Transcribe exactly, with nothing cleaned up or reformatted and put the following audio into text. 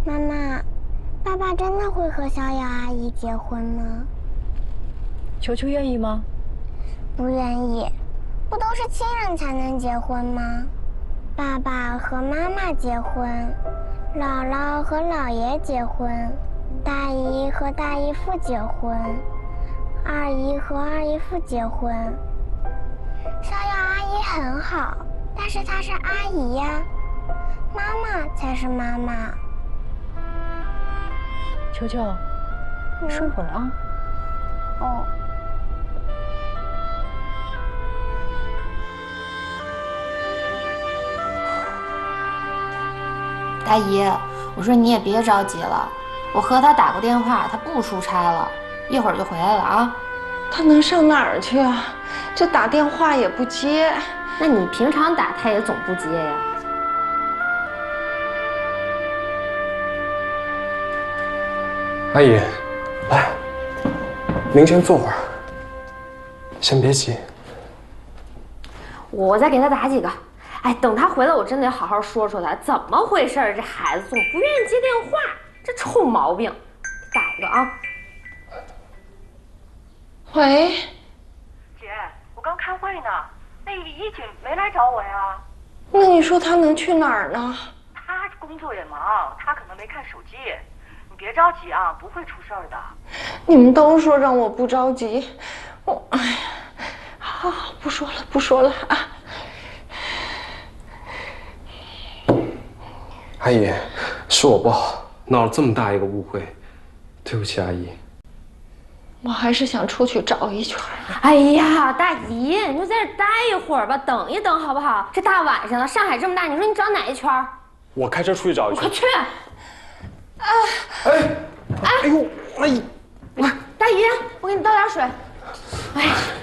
妈妈，爸爸真的会和逍遥阿姨结婚吗？ 球球愿意吗？ 不愿意，不都是亲人才能结婚吗？爸爸和妈妈结婚，姥姥和姥爷结婚，大姨和大姨夫结婚，二姨和二姨夫结婚。逍遥阿姨很好，但是她是阿姨呀，妈妈才是妈妈。 球球，你睡会儿啊。 哦。 大姨，我说你也别着急了，我和他打过电话，他不出差了，一会儿就回来了啊。 他能上哪儿去啊？这打电话也不接。 那你平常打他也总不接呀。 阿姨，来，您先坐会儿，先别急。 我再给他打几个。哎，等他回来，我真得好好说说他怎么回事儿。这孩子总不愿意接电话，这臭毛病。打一个啊。 喂， 姐，我刚开会呢，那一景没来找我呀。 那你说他能去哪儿呢？ 他工作也忙，他可能没看手机。你别着急啊，不会出事儿的。 你们都说让我不着急，我哎呀，好，好，不说了，不说了啊。 阿姨，是我不好，闹了这么大一个误会，对不起阿姨。 我还是想出去找一圈。 哎呀，大姨，你就在这待一会儿吧，等一等好不好？这大晚上的，上海这么大，你说你找哪一圈？ 我开车出去找一圈。 快去！ 啊！ 哎，哎呦，阿姨， 大姨，我给你倒点水。哎。